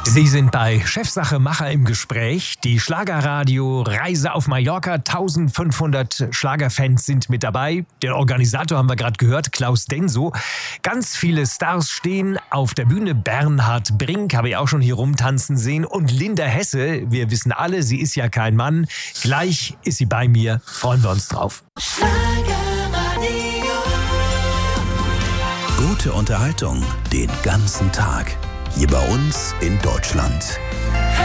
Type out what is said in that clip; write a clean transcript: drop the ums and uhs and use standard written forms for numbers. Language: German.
Sie sind bei Chefsache Macher im Gespräch. Die Schlagerradio Reise auf Mallorca. 1500 Schlagerfans sind mit dabei. Den Organisator haben wir gerade gehört, Klaus Denso. Ganz viele Stars stehen auf der Bühne. Bernhard Brink habe ich auch schon hier rumtanzen sehen. Und Linda Hesse, wir wissen alle, sie ist ja kein Mann. Gleich ist sie bei mir. Freuen wir uns drauf. Gute Unterhaltung den ganzen Tag. Hier bei uns in Deutschland.